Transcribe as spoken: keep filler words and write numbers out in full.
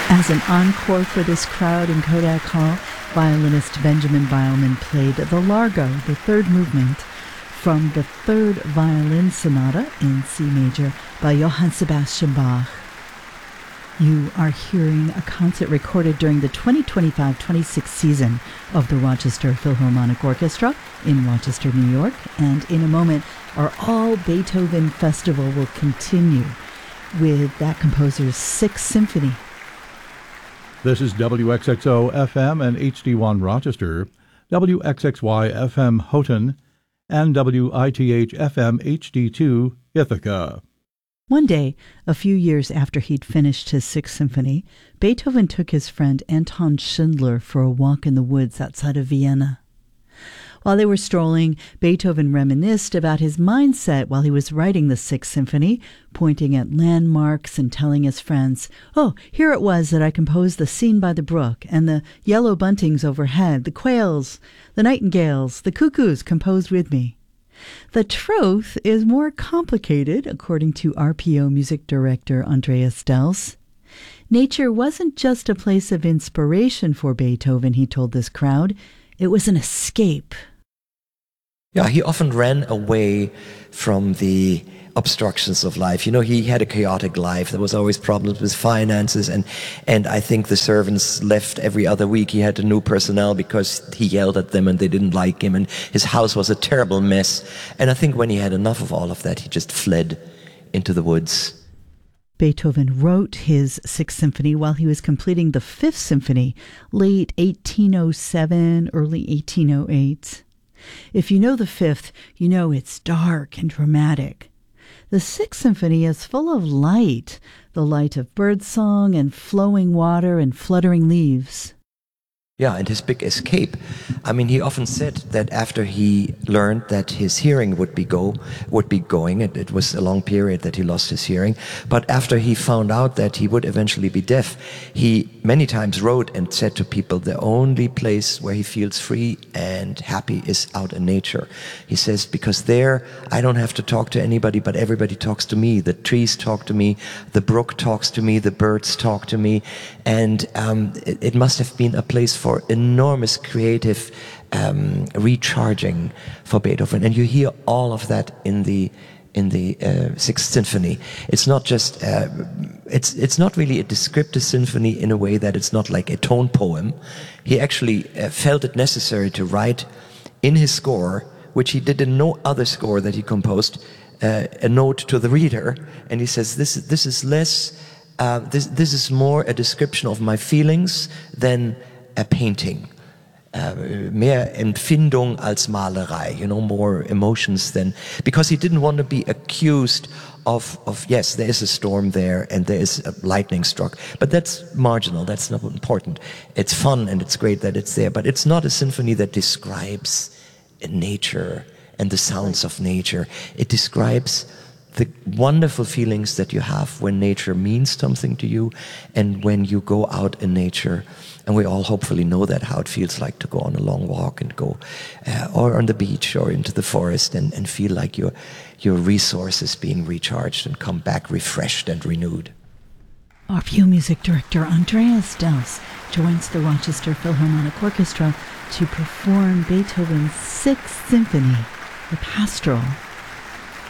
As an encore for this crowd in Kodak Hall, violinist Benjamin Beilman played the Largo, the third movement, from the Third Violin Sonata in C major by Johann Sebastian Bach. You are hearing a concert recorded during the twenty twenty-five twenty-six season of the Rochester Philharmonic Orchestra in Rochester, New York, and in a moment our All Beethoven Festival will continue with that composer's Sixth Symphony. This is W X X O F M and H D one Rochester, W X X Y F M Houghton, and W I T H F M H D two Ithaca. One day, a few years after he'd finished his Sixth Symphony, Beethoven took his friend Anton Schindler for a walk in the woods outside of Vienna. While they were strolling, Beethoven reminisced about his mindset while he was writing the Sixth Symphony, pointing at landmarks and telling his friends, "Oh, here it was that I composed the scene by the brook, and the yellow buntings overhead, the quails, the nightingales, the cuckoos composed with me." The truth is more complicated, according to R P O music director Andreas Dels. Nature wasn't just a place of inspiration for Beethoven, he told this crowd. It was an escape. Yeah, he often ran away from the obstructions of life. You know, he had a chaotic life. There was always problems with finances, and and I think the servants left every other week. He had a new personnel because he yelled at them and they didn't like him, and his house was a terrible mess. And I think when he had enough of all of that, he just fled into the woods. Beethoven wrote his Sixth Symphony while he was completing the Fifth Symphony, late eighteen oh seven, early eighteen oh eight. If you know the Fifth, you know it's dark and dramatic. The Sixth Symphony is full of light, the light of birdsong and flowing water and fluttering leaves. Yeah, and his big escape. I mean, he often said that after he learned that his hearing would be go would be going, it, it was a long period that he lost his hearing, but after he found out that he would eventually be deaf, he many times wrote and said to people, the only place where he feels free and happy is out in nature. He says, because there I don't have to talk to anybody, but everybody talks to me. The trees talk to me, the brook talks to me, the birds talk to me, and um, it, it must have been a place for for enormous creative um, recharging for Beethoven, and you hear all of that in the in the uh, Sixth Symphony. It's not just uh, it's it's not really a descriptive symphony in a way that it's not like a tone poem. He actually uh, felt it necessary to write in his score, which he did in no other score that he composed, uh, a note to the reader, and he says this this is less uh, this this is more a description of my feelings than a painting, uh, mehr Empfindung als Malerei, you know, more emotions than, because he didn't want to be accused of, of, yes, there is a storm there and there is a lightning struck, but that's marginal, that's not important. It's fun and it's great that it's there, but it's not a symphony that describes nature and the sounds of nature. It describes the wonderful feelings that you have when nature means something to you and when you go out in nature. And we all hopefully know that, how it feels like to go on a long walk and go uh, or on the beach or into the forest and, and feel like your your resources being recharged and come back refreshed and renewed. R P O music director Andreas Dels joins the Rochester Philharmonic Orchestra to perform Beethoven's Sixth Symphony, the Pastoral.